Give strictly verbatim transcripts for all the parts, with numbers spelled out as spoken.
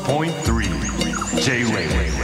ポイントスリー J-Wave。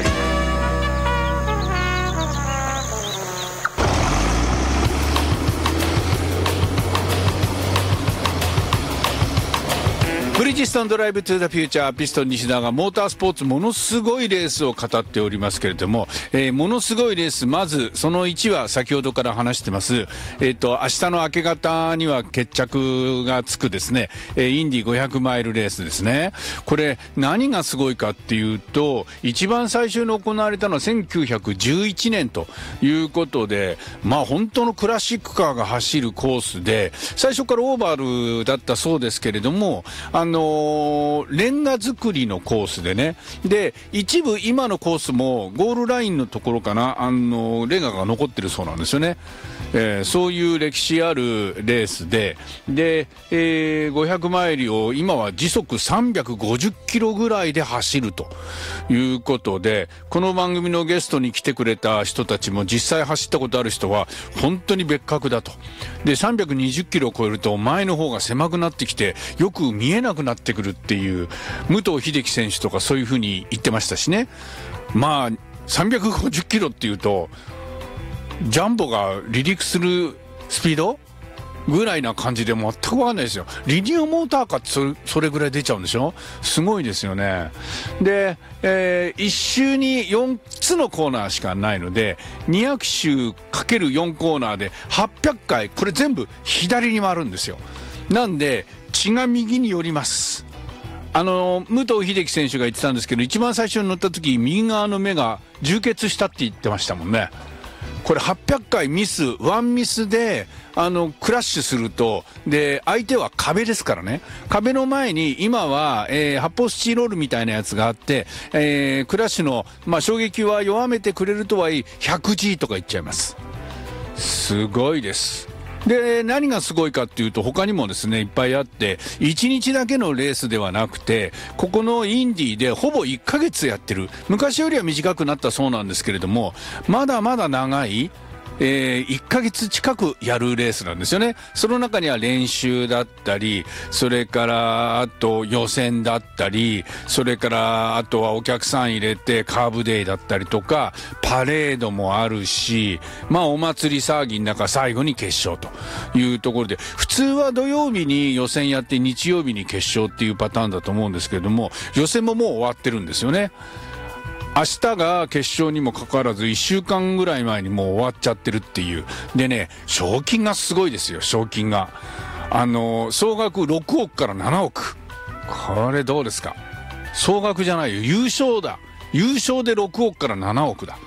ブリヂストンドライブトゥーザフューチャー、ピストン西田がモータースポーツものすごいレースを語っておりますけれども、えー、ものすごいレース、まずそのいちは先ほどから話してます、えっと明日の明け方には決着がつくですね、えー、インディごひゃくマイルレースですね。これ何がすごいかっていうと、一番最初に行われたのはせんきゅうひゃくじゅういちねんということで、まあ本当のクラシックカーが走るコースで、最初からオーバールだったそうですけれども、あのあのー、レンガ作りのコースでね、で一部今のコースもゴールラインのところかな、あのー、レンガが残ってるそうなんですよね。えー、そういう歴史あるレースで、で、えー、ごひゃくマイルを今は時速さんびゃくごじゅっキロぐらいで走るということで、この番組のゲストに来てくれた人たちも実際走ったことある人は本当に別格だと。でさんびゃくにじゅっキロを超えると前の方が狭くなってきてよく見えなくなってくるっていう、武藤秀樹選手とかそういうふうに言ってましたしね。まあさんびゃくごじゅっキロっていうとジャンボが離陸するスピードぐらいな感じで全く分かんないですよ。リニアモーターかってそれ、それぐらい出ちゃうんでしょ。すごいですよね。で、えー、いっ周によっつのコーナーしかないので にひゃく 周 ×よん コーナーではっぴゃっかい、これ全部左に回るんですよ。なんで血が右に寄ります。あの武藤秀樹選手が言ってたんですけど、一番最初に乗った時右側の目が充血したって言ってましたもんね。これはっぴゃっかいミス、ワンミスであのクラッシュすると、で相手は壁ですからね。壁の前に今は、えー、発泡スチロールみたいなやつがあって、えー、クラッシュの、まあ、衝撃は弱めてくれるとはいい ひゃくジー とか言っちゃいます。すごいです。で何がすごいかっていうと、他にもですねいっぱいあって、いちにちだけのレースではなくて、ここのインディでほぼいっかげつやってる。昔よりは短くなったそうなんですけれども、まだまだ長い、えー、いっかげつ近くやるレースなんですよね。その中には練習だったり、それからあと予選だったり、それからあとはお客さん入れてカーブデーだったりとか、パレードもあるし、まあお祭り騒ぎの中最後に決勝というところで、普通は土曜日に予選やって日曜日に決勝っていうパターンだと思うんですけれども、予選ももう終わってるんですよね。明日が決勝にもかかわらずいっしゅうかんぐらい前にもう終わっちゃってるっていう。でね、賞金がすごいですよ。賞金があの総額ろくおくからななおく。これどうですか。総額じゃないよ、優勝だ。優勝でろくおくからななおくだ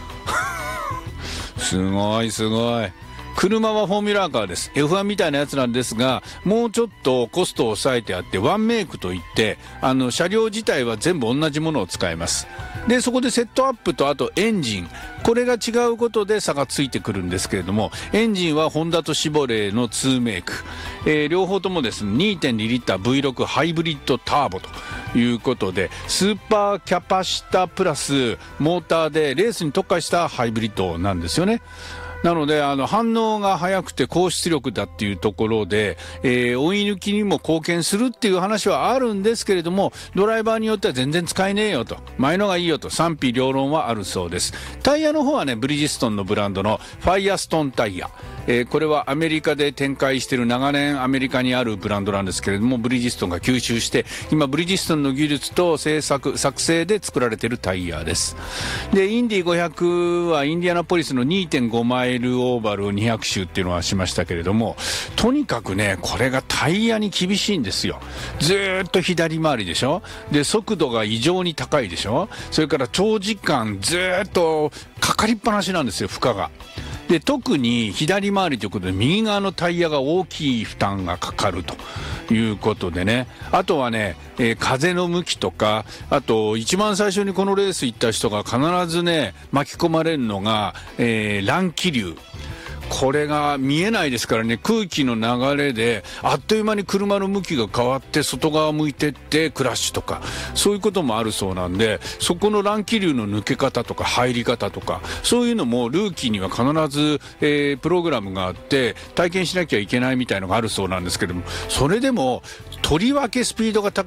すごいすごい。車はフォーミュラーカーです。 エフワン みたいなやつなんですが、もうちょっとコストを抑えてあって、ワンメイクといって、あの車両自体は全部同じものを使います。でそこでセットアップとあとエンジン、これが違うことで差がついてくるんですけれども、エンジンはホンダとシボレーのにメイク、えー、両方ともですね にてんに リッター ブイろく ハイブリッドターボということで、スーパーキャパシタプラスモーターでレースに特化したハイブリッドなんですよね。なのであの反応が速くて高出力だっていうところで、えー、追い抜きにも貢献するっていう話はあるんですけれども、ドライバーによっては全然使えねえよと、前のがいいよと賛否両論はあるそうです。タイヤの方はね、ブリヂストンのブランドのファイアストーンタイヤ、えー、これはアメリカで展開している、長年アメリカにあるブランドなんですけれども、ブリヂストンが吸収して今ブリヂストンの技術と製作作成で作られているタイヤです。でインディごひゃくはインディアナポリスの にてんごマイルオーバルをにひゃく周っていうのはしましたけれども、とにかくねこれがタイヤに厳しいんですよ。ずーっと左回りでしょ。で速度が異常に高いでしょ。それから長時間ずーっとかかりっぱなしなんですよ、負荷が。で特に左回りということで右側のタイヤが大きい負担がかかるということでね。あとはね、えー、風の向きとか、あと一番最初にこのレース行った人が必ずね巻き込まれるのが、えー、乱気流。これが見えないですからね、空気の流れであっという間に車の向きが変わって外側向いてってクラッシュとか、そういうこともあるそうなんで、そこの乱気流の抜け方とか入り方とか、そういうのもルーキーには必ず、えー、プログラムがあって体験しなきゃいけないみたいのがあるそうなんですけども、それでもとりわけスピードが高